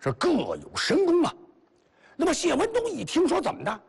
是各有神功啊。那么谢文东一听说怎么的，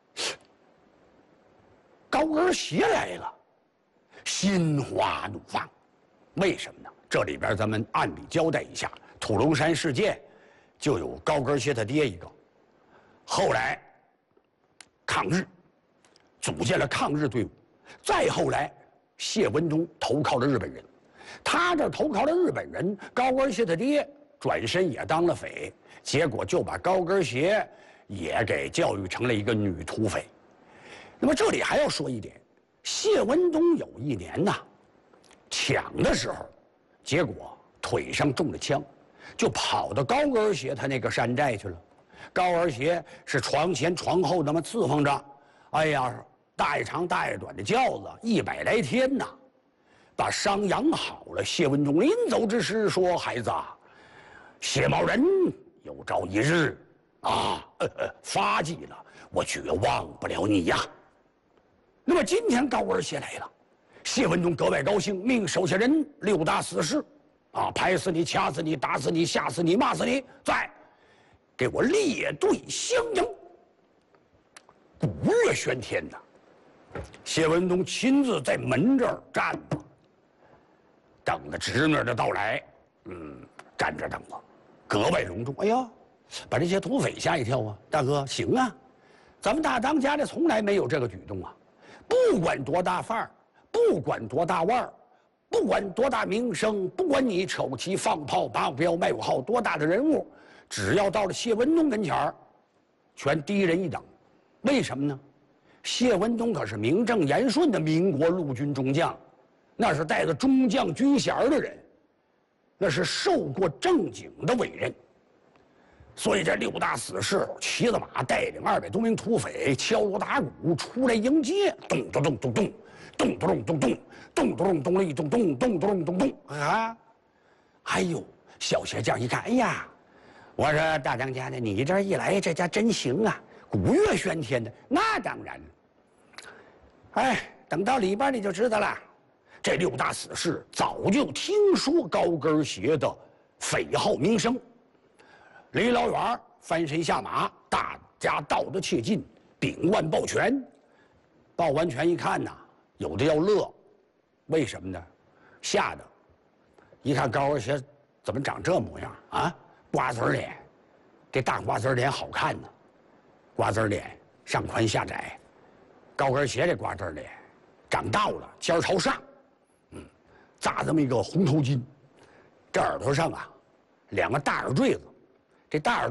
高跟鞋来了，心花怒放。为什么呢？这里边咱们按理交代一下，土龙山事件就有高跟鞋他爹一个，后来抗日组建了抗日队伍，再后来谢文东投靠了日本人，他这投靠了日本人，高跟鞋他爹转身也当了匪，结果就把高跟鞋也给教育成了一个女土匪。那么这里还要说一点，谢文东有一年呐，抢的时候，结果腿上中了枪，就跑到高跟鞋他那个山寨去了。高跟鞋是床前床后那么伺候着，哎呀，大爷长大爷短的轿子100来天呐，把伤养好了。谢文东临走之时说：“孩子啊，谢某人有朝一日啊，发迹了，我绝忘不了你呀。”那么今天高跟鞋来了，谢文东格外高兴，命手下人6大死士，啊，拍死你，掐死你，打死你，吓死你，骂死你，再给我列队相迎。鼓乐喧天呐！谢文东亲自在门这儿站着，等着侄女的到来。站着等着，格外隆重。哎呀，把这些土匪吓一跳啊！大哥，行啊，咱们大当家的从来没有这个举动啊。不管多大范儿，不管多大腕儿，不管多大名声，不管你丑旗放炮拔标卖武号多大的人物，只要到了谢文东跟前儿，全低人一等。为什么呢？谢文东可是名正言顺的民国陆军中将，那是带着中将军衔的人，那是受过正经的委任。所以这6大死士骑着马，带领200多名土匪，敲锣打鼓出来迎接，咚咚咚咚咚，咚咚咚咚咚，咚咚咚咚哩咚咚，咚咚咚咚啊！哎呦，小鞋匠一看，哎呀，我说大当家的，你这一来，这家真行啊，鼓乐喧天的。那当然，哎，等到里边你就知道了。这6大死士早就听说高跟鞋的匪号名声。离老远翻身下马，大家道得切近，屏腕抱拳。抱完拳一看呐，有的要乐，为什么呢？吓得一看高跟鞋怎么长这模样啊？瓜子脸，这大瓜子脸好看呢。瓜子脸上宽下窄，高跟鞋这瓜子脸长倒了，尖朝上，扎这么一个红头巾，这耳朵上啊2个大耳坠子。这大耳